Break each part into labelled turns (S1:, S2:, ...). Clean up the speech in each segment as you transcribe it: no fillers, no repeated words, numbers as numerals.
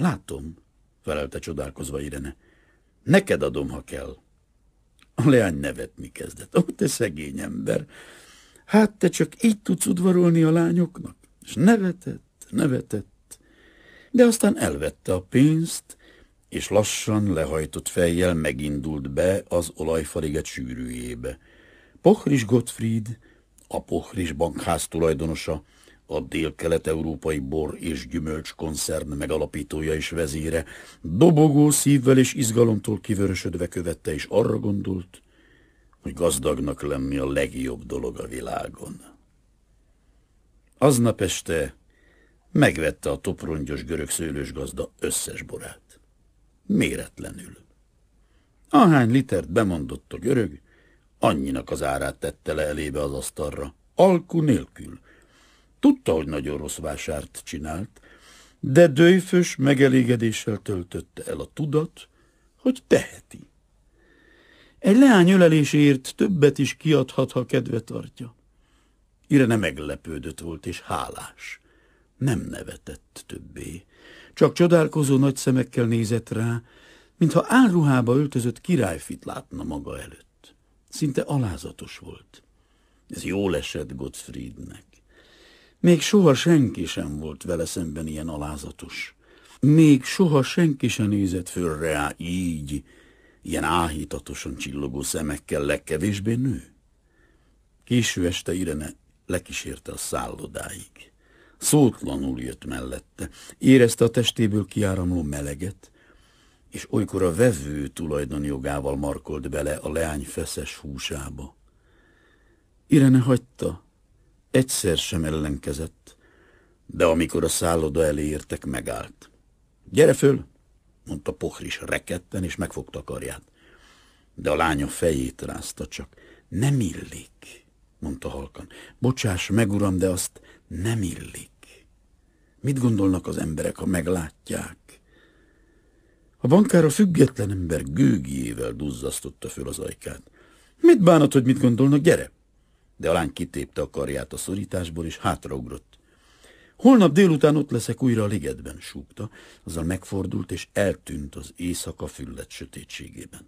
S1: Látom, felelte csodálkozva Irene. Neked adom, ha kell. A leány nevetni kezdett. Ó, te szegény ember! Hát te csak így tudsz udvarolni a lányoknak? És nevetett, de aztán elvette a pénzt, és lassan lehajtott fejjel megindult be az olajfaliget sűrűjébe. Pochris Gottfried, a Pochris bankház tulajdonosa, a dél-kelet-európai bor és gyümölcs koncern megalapítója és vezére, dobogó szívvel és izgalomtól kivörösödve követte, és arra gondolt, hogy gazdagnak lenni a legjobb dolog a világon. Aznap este megvette a toprongyos görög szőlősgazda összes borát. Méretlenül. Ahány litert bemondott a görög, annyinak az árát tette le elébe az asztalra, alku nélkül. Tudta, hogy nagyon rossz vásárt csinált, de dőfös megelégedéssel töltötte el a tudat, hogy teheti. Egy leány öleléséért többet is kiadhat, ha kedve tartja. Irene meglepődött volt és hálás. Nem nevetett többé, csak csodálkozó nagy szemekkel nézett rá, mintha álruhába öltözött királyfit látna maga előtt. Szinte alázatos volt. Ez jól esett Gottfriednek. Még soha senki sem volt vele szemben ilyen alázatos. Még soha senki sem nézett föl rá így, ilyen áhítatosan csillogó szemekkel, legkevésbé nő. Késő este Irene lekísérte a szállodáig. Szótlanul jött mellette, érezte a testéből kiáramló meleget, és olykor a vevő tulajdonjogával markolt bele a leány feszes húsába. Irene hagyta, egyszer sem ellenkezett, de amikor a szálloda elé értek, megállt. Gyere föl, mondta Pochris rekedten, és megfogta a karját. De a lánya fejét rázta csak. Nem illik, mondta halkan. Bocsáss meg, uram, de azt nem illik. Mit gondolnak az emberek, ha meglátják? A bankár a független ember gőgjével duzzasztotta föl az ajkát. Mit bánod, hogy mit gondolnak? Gyere! De a lány kitépte a karját a szorításból, és hátraugrott. Holnap délután ott leszek újra a ligetben, súgta, azzal megfordult, és eltűnt az éjszaka füllet sötétségében.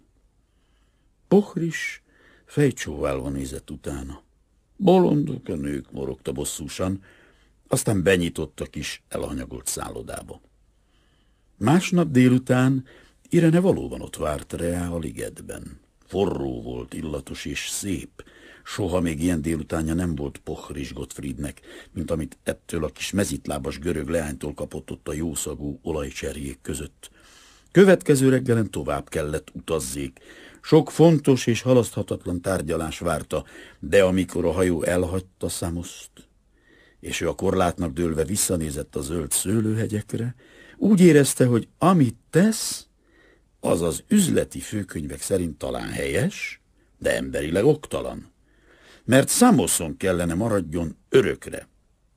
S1: Pochris fejcsóválva nézett utána. Bolondok a nők, morogta bosszúsan, aztán benyitott a kis elhanyagolt szállodába. Másnap délután Irene valóban ott várt rá a ligetben. Forró volt, illatos és szép. Soha még ilyen délutánja nem volt Pochris Gottfriednek, mint amit ettől a kis mezitlábas görög leánytól kapott ott a jószagú olajcserjék között. Következő reggelen tovább kellett utazzék. Sok fontos és halaszthatatlan tárgyalás várta, de amikor a hajó elhagyta Szamoszt, és ő a korlátnak dőlve visszanézett a zöld szőlőhegyekre, úgy érezte, hogy amit tesz, az az üzleti főkönyvek szerint talán helyes, de emberileg oktalan, mert Szamoszon kellene maradjon örökre.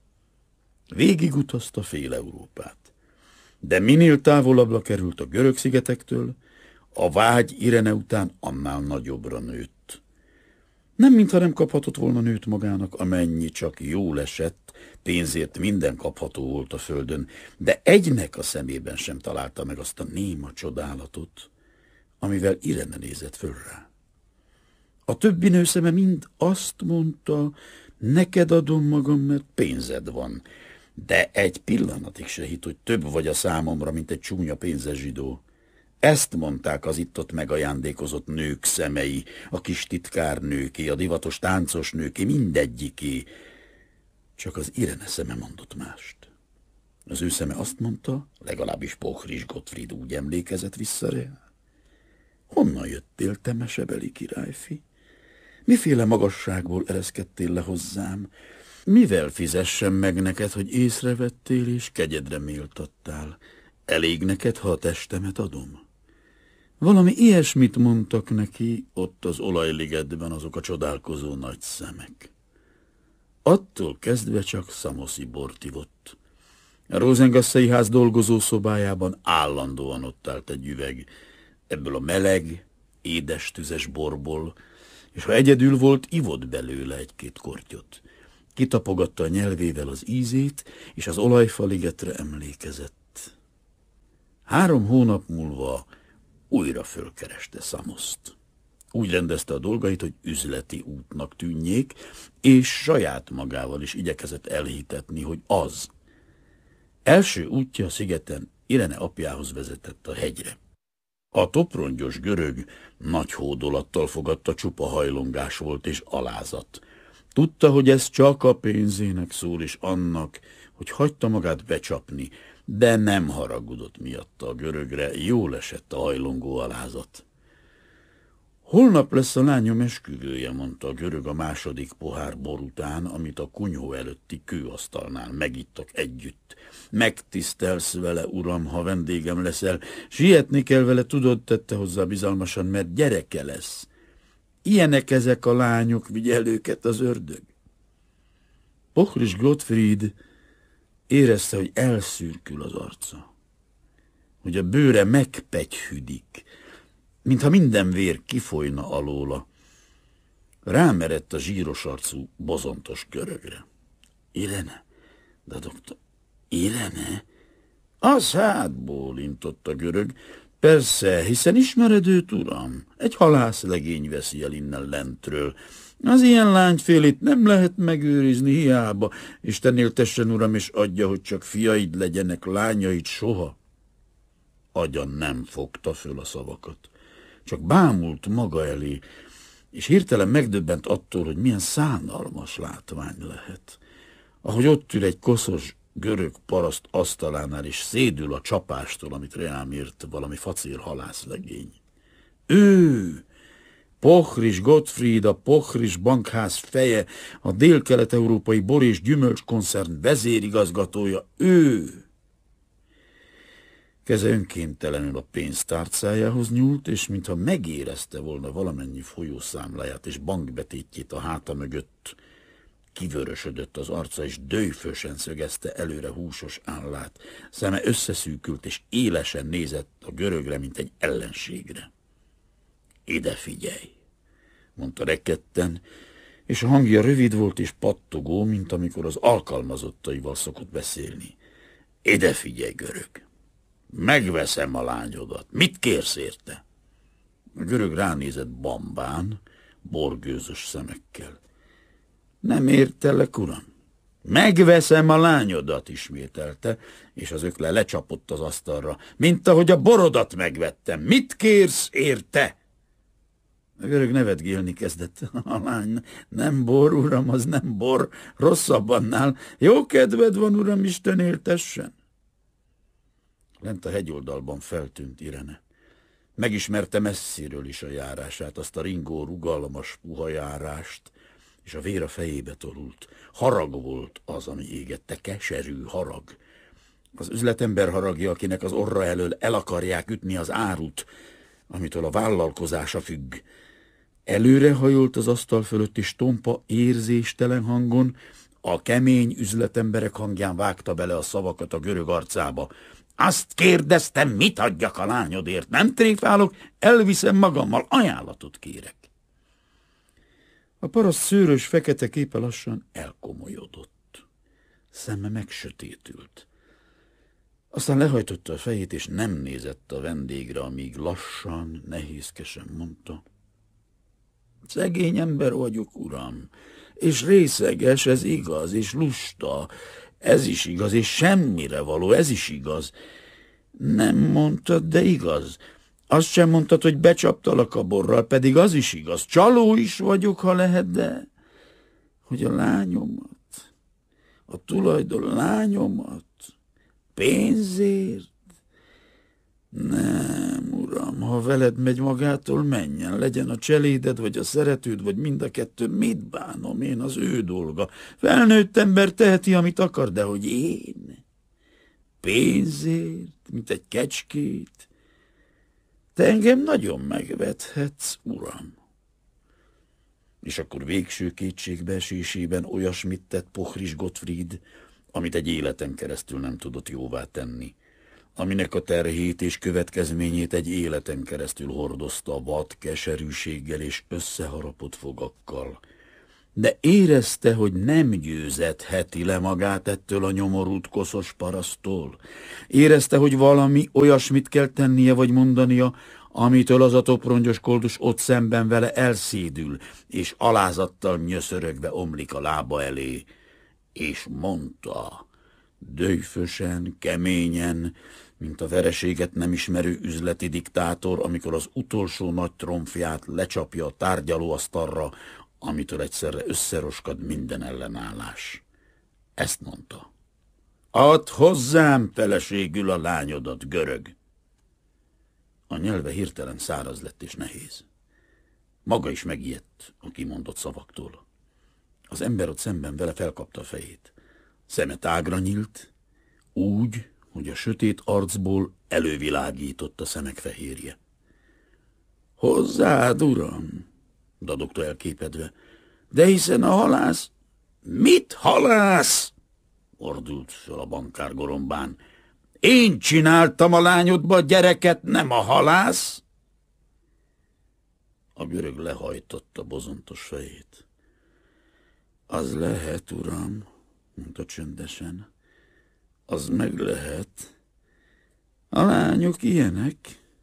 S1: Végigutazta fél Európát, de minél távolabbra került a görög szigetektől, a vágy Irene után annál nagyobbra nőtt. Nem mintha nem kaphatott volna nőt magának, amennyi csak jól esett, pénzért minden kapható volt a földön, de egynek a szemében sem találta meg azt a néma csodálatot, amivel Irene nézett föl rá. A többi nő szeme mind azt mondta, neked adom magam, mert pénzed van, de egy pillanatig se hitt, hogy több vagy a számomra, mint egy csúnya pénzes zsidó. Ezt mondták az itt-ott megajándékozott nők szemei, a kis titkárnőké, a divatos táncos nőké, mindegyiké. Csak az Irene szeme mondott mást. Az ő szeme azt mondta, legalábbis Pochris Gottfried úgy emlékezett vissza rá. Honnan jöttél, te mesebeli királyfi? Miféle magasságból ereszkedtél le hozzám? Mivel fizessem meg neked, hogy észrevettél és kegyedre méltattál? Elég neked, ha a testemet adom? Valami ilyesmit mondtak neki ott az olajligetben azok a csodálkozó nagy szemek. Attól kezdve csak szamoszi bort ivott. A Rosengasszei ház dolgozó szobájában állandóan ott állt egy üveg, ebből a meleg, édes tüzes borból, és ha egyedül volt, ivott belőle egy-két kortyot. Kitapogatta a nyelvével az ízét, és az olajfaligetre emlékezett. 3 hónap múlva újra fölkereste Szamoszt. Úgy rendezte a dolgait, hogy üzleti útnak tűnjék, és saját magával is igyekezett elhitetni, hogy az. Első útja a szigeten Irene apjához vezetett a hegyre. A toprongyos görög nagy hódolattal fogadta, csupa hajlongás volt és alázat. Tudta, hogy ez csak a pénzének szól, és annak, hogy hagyta magát becsapni, de nem haragudott miatta a görögre, jól esett a hajlongó alázat. Holnap lesz a lányom esküvője, mondta a görög a második pohár bor után, amit a kunyhó előtti kőasztalnál megittak együtt. Megtisztelsz vele, uram, ha vendégem leszel. Sietni kell vele, tudod, tette hozzá bizalmasan, mert gyereke lesz. Ilyenek ezek a lányok, vigyel őket az ördög. Pochris Gottfried érezte, hogy elszürkül az arca, hogy a bőre megpegyhüdik, mintha minden vér kifolyna alóla. Rámerett a zsíros arcú, bozontos görögre. Irene? Dadogta. Irene? Az hát, bólintott a görög. Persze, hiszen ismered őt, uram? Egy halászlegény veszi el innen lentről. Az ilyen lányfélét nem lehet megőrizni hiába. Isten éltessen, uram, és adja, hogy csak fiaid legyenek, lányaid soha. Agya nem fogta föl a szavakat. Csak bámult maga elé, és hirtelen megdöbbent attól, hogy milyen szánalmas látvány lehet. Ahogy ott ül egy koszos görög paraszt asztalánál, és szédül a csapástól, amit rám írt valami facér halászlegény. Ő, Pochris Gottfried, a Pochris bankház feje, a délkelet-európai bor- és gyümölcskoncern vezérigazgatója, ő. Keze önkéntelenül a pénztárcájához nyúlt, és mintha megérezte volna valamennyi folyószámláját és bankbetétjét a háta mögött, kivörösödött az arca, és dőfösen szögezte előre húsos állát. Szeme összeszűkült, és élesen nézett a görögre, mint egy ellenségre. Ide figyelj, mondta rekedten, és a hangja rövid volt és pattogó, mint amikor az alkalmazottaival szokott beszélni. Ide figyelj, görög! Megveszem a lányodat. Mit kérsz érte? A görög ránézett bambán, borgőzös szemekkel. Nem értelek, uram. Megveszem a lányodat, ismételte, és az ökle lecsapott az asztalra, mint ahogy a borodat megvettem. Mit kérsz érte? A görög nevetgélni kezdett. A lány, nem bor, uram, az nem bor, rosszabb annál. Jó kedved van, uram, Isten éltessen. Lent a hegyoldalban feltűnt Irene. Megismerte messziről is a járását, azt a ringó, rugalmas, puha járást, és a vér a fejébe torult. Harag volt az, ami égette, keserű harag. Az üzletember haragja, akinek az orra elől el akarják ütni az árut, amitől a vállalkozása függ. Előrehajolt az asztal fölött, és tompa, érzéstelen hangon, a kemény üzletemberek hangján vágta bele a szavakat a görög arcába. Azt kérdeztem, mit adjak a lányodért? Nem tréfálok, elviszem magammal, ajánlatot kérek. A paraszt szőrös fekete képe lassan elkomolyodott. Szeme megsötétült. Aztán lehajtotta a fejét, és nem nézett a vendégre, amíg lassan, nehézkesen mondta. Szegény ember vagyok, uram, és részeges, ez igaz, és lusta, ez is igaz, és semmire való, ez is igaz. Nem mondtad, de igaz. Azt sem mondtad, hogy becsaptalak a borral, pedig az is igaz. Csaló is vagyok, ha lehet, de hogy a lányomat, a tulajdon lányomat, pénzért? Nem, uram, ha veled megy magától, menjen, legyen a cseléded, vagy a szeretőd, vagy mind a kettő, mit bánom én, az ő dolga. Felnőtt ember teheti, amit akar, de hogy én? Pénzért, mint egy kecskét? Te engem nagyon megvethetsz, uram. És akkor végső kétségbeesésében olyasmit tett Pochris Gottfried, amit egy életen keresztül nem tudott jóvá tenni, aminek a terhét és következményét egy életen keresztül hordozta vad keserűséggel és összeharapott fogakkal. de érezte, hogy nem győzetheti le magát ettől a nyomorult koszos paraszttól. Érezte, hogy valami olyasmit kell tennie vagy mondania, amitől az a toprongyos koldus ott szemben vele elszédül, és alázattal nyöszörögve omlik a lába elé. És mondta, döjfösen, keményen, mint a vereséget nem ismerő üzleti diktátor, amikor az utolsó nagy tromfját lecsapja a tárgyalóasztalra, amitől egyszerre összeroskad minden ellenállás. Ezt mondta. Add hozzám feleségül a lányodat, görög! A nyelve hirtelen száraz lett és nehéz. Maga is megijedt a kimondott szavaktól. Az ember ott szemben vele felkapta a fejét. Szeme tágra nyílt, úgy, hogy a sötét arcból elővilágított a szemek fehérje. Hozzád, uram! Dadogta elképedve. De hiszen a halász... Mit halász? Ordult fel a bankár gorombán. Én csináltam a lányodba a gyereket, nem a halász? A görög lehajtotta bozontos fejét. Az lehet, uram, mondta csöndesen. Az meg lehet. A lányok ilyenek.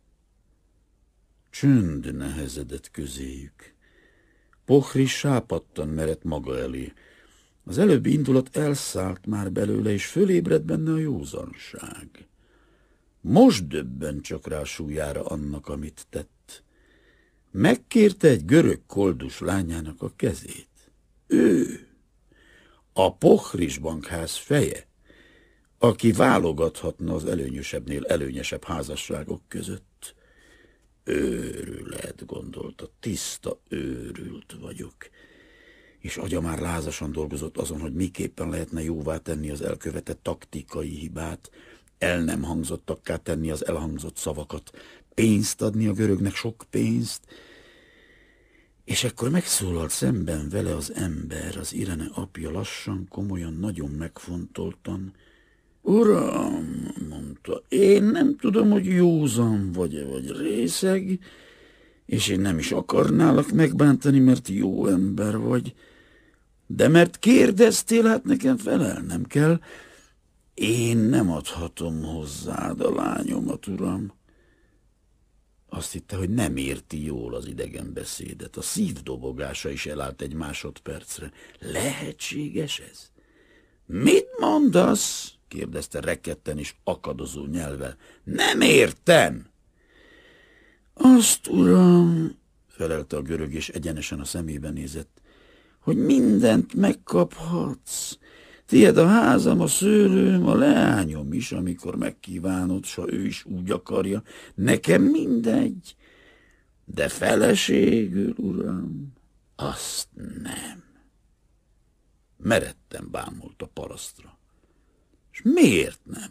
S1: Csönd nehezedett közéjük. Pohris sápadtan merett maga elé. Az előbbi indulat elszállt már belőle, és fölébredt benne a józanság. Most döbben csak rá súlyára annak, amit tett. Megkérte egy görög koldus lányának a kezét. Ő, a Pohris bankház feje, aki válogathatna az előnyösebbnél előnyesebb házasságok között. Őrület, gondolta, tiszta őrült vagyok. És agya már lázasan dolgozott azon, hogy miképpen lehetne jóvá tenni az elkövetett taktikai hibát, el nem hangzottakká tenni az elhangzott szavakat, pénzt adni a görögnek, sok pénzt. És ekkor megszólalt szemben vele az ember, az Irene apja lassan, komolyan, nagyon megfontoltan. Uram, mondta, én nem tudom, hogy józan vagy részeg, és én nem is akarnálak megbántani, mert jó ember vagy, de mert kérdeztél, hát nekem felelnem kell. Én nem adhatom hozzád a lányomat, uram. Azt hitte, hogy nem érti jól az idegen beszédet. A szívdobogása is elállt egy másodpercre. Lehetséges ez? Mit mondasz? Kérdezte rekedten és akadozó nyelvvel. Nem értem! Azt, uram, felelte a görög, és egyenesen a szemébe nézett, hogy mindent megkaphatsz. Tied a házam, a szőlőm, a leányom is, amikor megkívánod, s ha ő is úgy akarja. Nekem mindegy, de feleségül, uram, azt nem. Meredten bámult a parasztra. És miért nem?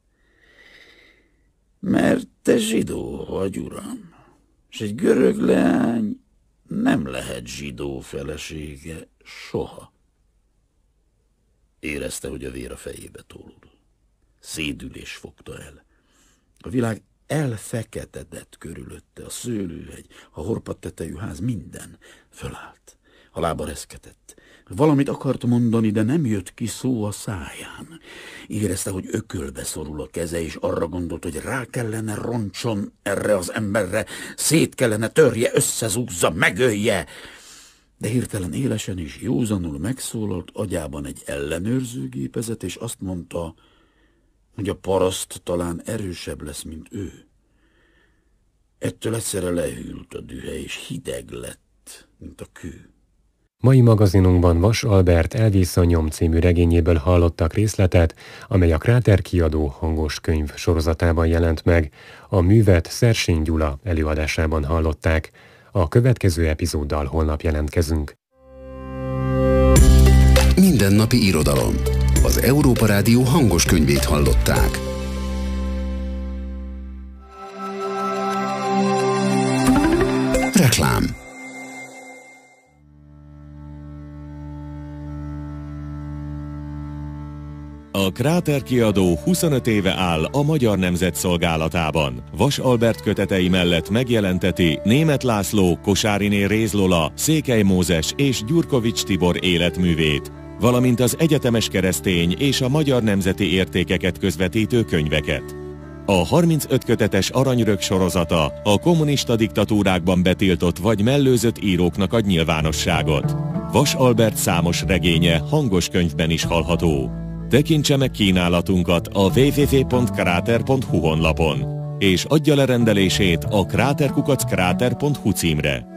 S1: Mert te zsidó vagy, uram, és egy görög leány nem lehet zsidó felesége soha. Érezte, hogy a vér a fejébe tolul. Szédülés fogta el. A világ elfeketedett körülötte, a szőlőhegy, a horpadt tetejű ház, minden fölállt. A lába reszketett. Valamit akart mondani, de nem jött ki szó a száján. Érezte, hogy ökölbe szorul a keze, és arra gondolt, hogy rá kellene roncson erre az emberre, szét kellene törje, összezúzza, megölje. De hirtelen élesen és józanul megszólalt agyában egy ellenőrzőgépezet, és azt mondta, hogy a paraszt talán erősebb lesz, mint ő. Ettől egyszerre lehűlt a dühe, és hideg lett, mint a kő.
S2: Mai magazinunkban Vas Albert Elvész a nyom című regényéből hallottak részletet, amely a Kráter kiadó hangos könyv sorozatában jelent meg. A művet Szersény Gyula előadásában hallották. A következő epizóddal holnap jelentkezünk.
S3: Mindennapi irodalom. Az Európa Rádió hangos könyvét hallották. Reklám.
S4: A Kráter kiadó 25 éve áll a magyar nemzet szolgálatában. Vas Albert kötetei mellett megjelenteti Németh László, Kosáriné Réz Lola, Székely Mózes és Gyurkovics Tibor életművét, valamint az egyetemes keresztény és a magyar nemzeti értékeket közvetítő könyveket. A 35 kötetes Aranyrög sorozata a kommunista diktatúrákban betiltott vagy mellőzött íróknak ad nyilvánosságot. Vas Albert számos regénye hangos könyvben is hallható. Tekintse meg kínálatunkat a www.krater.hu honlapon, és adja le rendelését a kraterkukackráter.hu címre.